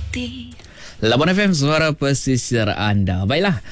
hati. Labuan FM, suara pesisir anda. Baiklah,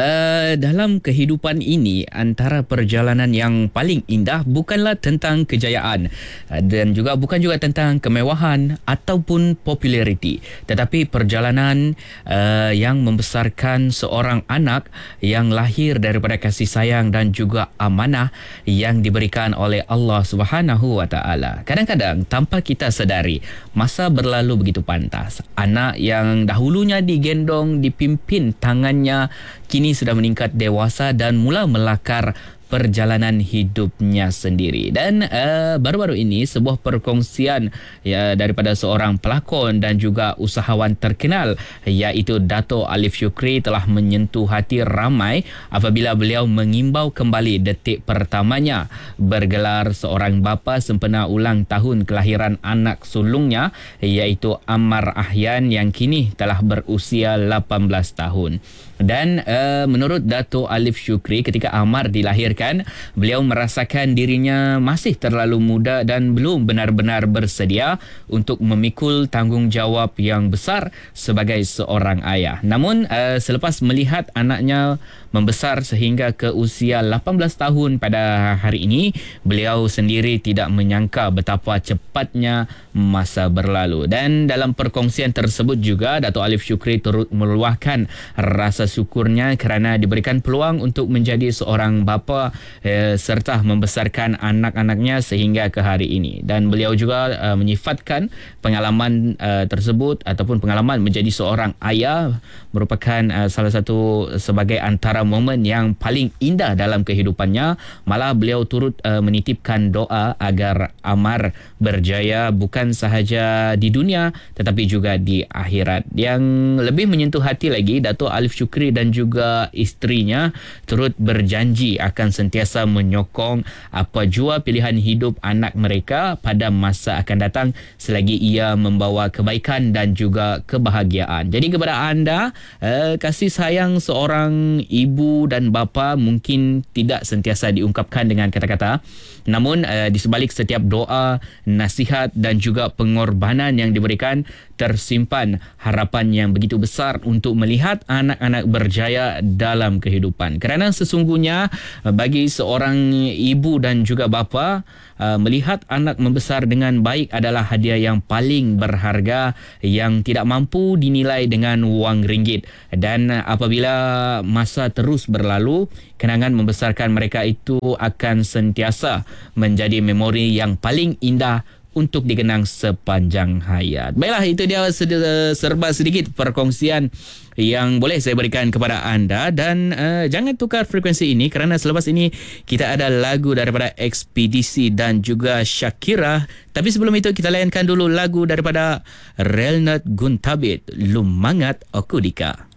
dalam kehidupan ini, antara perjalanan yang paling indah bukanlah tentang kejayaan dan bukan juga tentang kemewahan ataupun populariti, tetapi perjalanan yang membesarkan seorang anak yang lahir daripada kasih sayang dan juga amanah yang diberikan oleh Allah Subhanahu Wa Taala. Kadang-kadang tanpa kita sedari, masa berlalu begitu pantas. Anak yang dahulunya digendong, dipimpin tangannya, kini sudah meningkat dewasa dan mula melakar perjalanan hidupnya sendiri. Dan baru-baru ini sebuah perkongsian daripada seorang pelakon dan juga usahawan terkenal, iaitu Dato' Alif Shukri, telah menyentuh hati ramai apabila beliau mengimbau kembali detik pertamanya bergelar seorang bapa sempena ulang tahun kelahiran anak sulungnya, iaitu Ammar Ahyan yang kini telah berusia 18 tahun. Dan menurut Dato' Alif Shukri, ketika Ammar dilahirkan, beliau merasakan dirinya masih terlalu muda dan belum benar-benar bersedia untuk memikul tanggungjawab yang besar sebagai seorang ayah. Namun selepas melihat anaknya membesar sehingga ke usia 18 tahun pada hari ini, beliau sendiri tidak menyangka betapa cepatnya masa berlalu. Dan dalam perkongsian tersebut juga, Dato' Alif Shukri turut meluahkan rasa syukurnya kerana diberikan peluang untuk menjadi seorang bapa serta membesarkan anak-anaknya sehingga ke hari ini. Dan beliau juga menyifatkan pengalaman tersebut ataupun pengalaman menjadi seorang ayah merupakan salah satu sebagai antara momen yang paling indah dalam kehidupannya. Malah beliau turut menitipkan doa agar Ammar berjaya bukan sahaja di dunia tetapi juga di akhirat. Yang lebih menyentuh hati lagi, Dato' Alif Shukri dan juga isterinya turut berjanji akan sentiasa menyokong apa jua pilihan hidup anak mereka pada masa akan datang selagi ia membawa kebaikan dan juga kebahagiaan. Jadi kepada anda, kasih sayang seorang ibu dan bapa mungkin tidak sentiasa diungkapkan dengan kata-kata, namun di sebalik setiap doa, nasihat dan juga pengorbanan yang diberikan, tersimpan harapan yang begitu besar untuk melihat anak-anak berjaya dalam kehidupan. Kerana sesungguhnya bagi seorang ibu dan juga bapa, melihat anak membesar dengan baik adalah hadiah yang paling berharga yang tidak mampu dinilai dengan wang ringgit. Dan apabila masa terus berlalu, kenangan membesarkan mereka itu akan sentiasa menjadi memori yang paling indah untuk dikenang sepanjang hayat. Baiklah, itu dia serba sedikit perkongsian yang boleh saya berikan kepada anda. Dan jangan tukar frekuensi ini kerana selepas ini kita ada lagu daripada Ekspedisi dan juga Shakira. Tapi sebelum itu kita layankan dulu lagu daripada Relnat Guntabit, Lumangat Okudika.